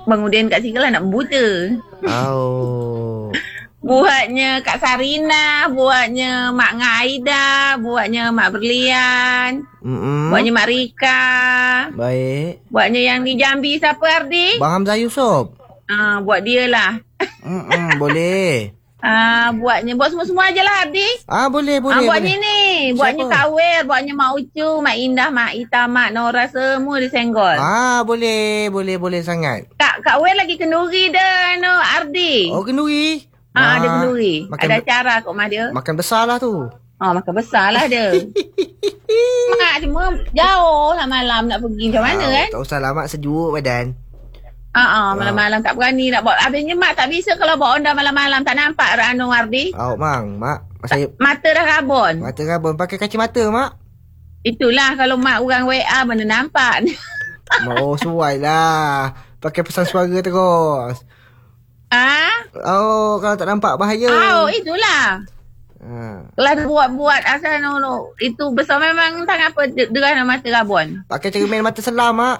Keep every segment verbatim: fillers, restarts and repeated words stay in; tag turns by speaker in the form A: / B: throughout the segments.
A: Bang Udin kat Sigla nak buta.
B: Oh.
A: Buatnya Kak Sarina, buatnya Mak Ngaida, buatnya Mak Berlian,
B: Mm-mm.
A: buatnya Mak Rika.
B: Baik.
A: Buatnya yang di Jambi siapa Ardi?
B: Bang Hamzah Yusof.
A: Ah, buat dia lah.
B: Mm-mm, boleh.
A: Ah, buatnya buat semua-semua aje lah Ardi.
B: Ah, boleh, boleh.
A: Ah, buatnya
B: boleh.
A: ni, buatnya
B: Siapa?
A: Kak Wer, buatnya Mak Ucu, Mak Indah, Mak Ita, Mak Nora semua disenggol.
B: Ah, boleh, boleh, boleh sangat.
A: Kak Kak Wer lagi kenduri dah no Ardi.
B: Oh, kenduri.
A: Ah, ada kenduri.
B: Makan,
A: Ada acara kat rumah dia.
B: makan besar lah tu.
A: Oh, makan besar lah dia. Mak cuma jauh lah malam nak pergi macam mana
B: Ah,
A: kan?
B: tak usah lama, sejuk badan.
A: Ah, ah, malam-malam tak berani nak bawa. Habisnya mak tak bisa kalau bawa onda malam-malam tak nampak Rano Ardi.
B: Oh, Mang, Mak. Saya
A: Mata dah rabun.
B: mata rabun pakai kacamata, Mak.
A: Itulah kalau mak orang W A mana nampak.
B: Oh, suai lah. Pakai pesan suara terus.
A: Ah?
B: Oh, kalau tak nampak bahaya.
A: Oh, itulah.
B: Ha.
A: Kalau dia buat-buat asal no, no. Itu besar memang tak apa derah mata rabun.
B: Pakai cermin mata selam, Mak.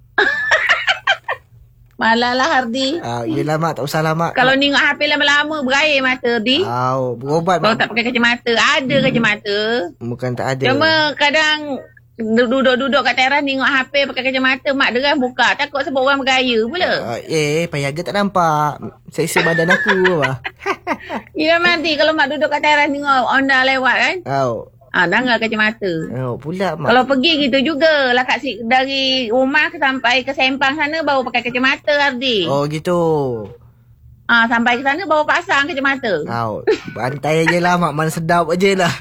A: Malalah Ardi.
B: Ah, yelah, Mak. Tak usah lah, Mak.
A: Kalau tengok H P lama-lama berair mata Ardi.
B: Oh, berobat,
A: Kalau
B: Mak.
A: tak pakai kacamata. Ada hmm. kacamata.
B: Bukan tak ada.
A: Cuma kadang duduk-duduk kat teras tengok H P pakai kacamata. Mak derah buka. Takut sebab orang bergaya pula.
B: Uh, eh, payah dia tak nampak. Seksa badan aku lah.
A: Ya nanti kalau mak duduk kat teras tengok onda lewat kan.
B: Oh.
A: Ah, danggal kacamata.
B: Oh, pula, Mak.
A: Kalau pergi gitu juga lah kat si, dari rumah ke sampai ke Sempang sana baru pakai kacamata Ardi.
B: Oh, gitu.
A: Ah, sampai ke sana baru pasang kacamata.
B: Oh, bantai je lah, Mak. Mana sedap je lah.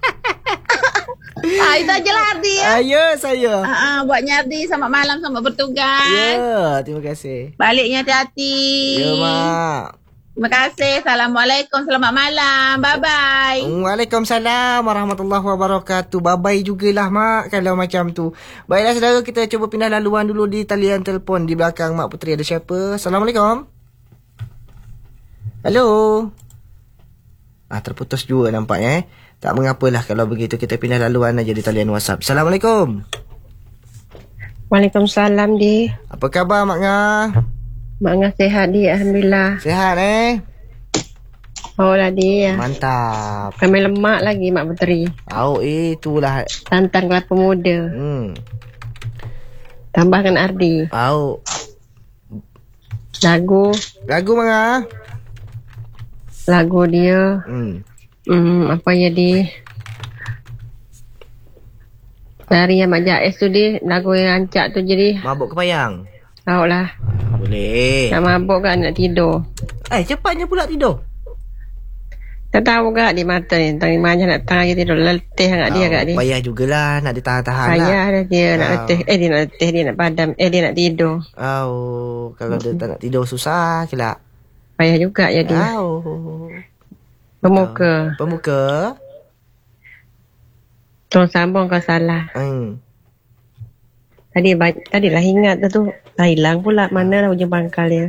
A: Ah, itu aja lah Ardi ya.
B: Ah, ya, saya.
A: Ah, ah, buatnya Ardi selamat malam, selamat bertugas.
B: Ya, terima kasih.
A: Baliknya hati-hati.
B: Ya, Mak.
A: Terima kasih. Assalamualaikum. Selamat malam. Bye-bye.
B: Waalaikumsalam warahmatullahi wabarakatuh. Bye-bye jugalah, Mak, kalau macam tu. Baiklah, saudara, kita cuba pindah laluan dulu di talian telefon. Di belakang Mak Puteri ada siapa? Assalamualaikum. Hello. Ah, terputus juga nampaknya eh. Tak mengapalah kalau begitu, kita pindah laluan aja di talian WhatsApp. Assalamualaikum.
C: Waalaikumsalam, Di.
B: Apa khabar, Mak Ngah?
C: Mak Ngah sehat, Di. Alhamdulillah.
B: Sehat eh?
C: Oh lah, Di. Ya.
B: Mantap.
C: Kami lemak lagi, Mak Puteri.
B: Oh, itulah.
C: Santan kelapa muda.
B: Hmm.
C: Tambahkan Ardi.
B: Oh.
C: Lagu.
B: Lagu, Mak Ngah?
C: Lagu dia.
B: Hmm.
C: Hmm, apa ya, Di? Dari yang Mak Jais tu, Di. Lagu yang rancak tu jadi.
B: Mabuk kepayang?
C: Tahu lah.
B: Boleh.
C: Nak mabuk kan nak tidur.
B: Eh, cepatnya pula tidur.
C: Tak tahu gak di mata ni. Tang lima aja nak tang lagi tidur. Letih agak dia gak, Di.
B: Payah jugalah nak ditahan-tahan lah.
C: Payah dah dia nak
B: Oh.
C: letih. Eh, dia nak letih. Dia nak padam. Eh, dia nak tidur.
B: Oh, kalau dia tak nak tidur susah kelak.
C: Payah juga ya, Di.
B: Oh.
C: Pemuka.
B: Pemuka.
C: Tolong sambung kau salah.
B: Hmm.
C: Tadi tadi lah ingat tu tu. Dah hilang pula. Mana lah ujung pangkal dia.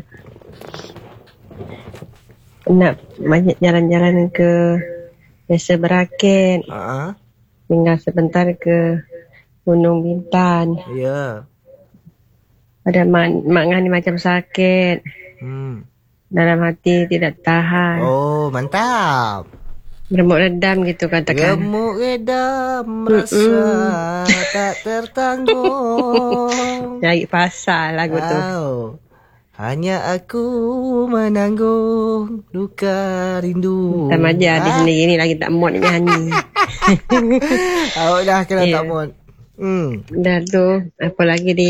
C: Nak banyak jalan-jalan ke Desa Berakit.
B: Uh-huh.
C: Tinggal sebentar ke Gunung Bintan.
B: Ya. Yeah.
C: Ada mak, mak Ngah ni macam sakit.
B: Hmm.
C: Dalam hati tidak tahan.
B: Oh, mantap.
C: Remuk redam gitu katakan.
B: Remuk redam rasa tak tertanggung.
C: Cari pasal lagu tu.
B: Oh. Hanya aku menanggung luka rindu.
C: Sama aja di sini ni lagi tak mood nak nyanyi.
B: Awak dah kena
C: yeah.
B: tak mood. Hmm.
C: Dah tu, apa lagi, Di?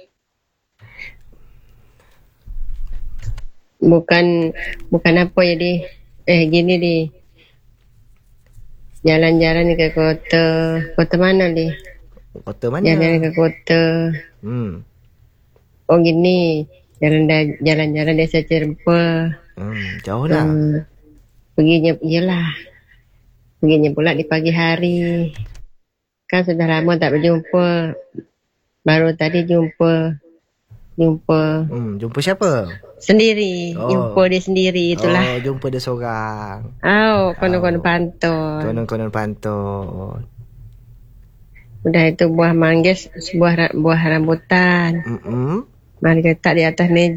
C: Bukan bukan apa ya, Di. Eh gini, Di. Jalan-jalan ke kota. Kota mana, Di?
B: Kota mana?
C: Jalan ke kota.
B: Hmm.
C: Oh gini. Jalan jalan-jalan desa Cerpa.
B: Hmm, jauh lah.
C: Hmm, perginya iyalah. Perginya pula di pagi hari. Kan sudah lama tak berjumpa. Baru tadi jumpa. Jumpa.
B: Hmm, jumpa siapa?
C: Sendiri.
B: Oh.
C: Jumpa dia sendiri itulah.
B: Oh, jumpa dia seorang.
C: Oh, konon-konon pantun.
B: Konon-konon pantun.
C: Udah itu buah manggis, buah buah rambutan.
B: Hmm.
C: Mari letak di atas meja.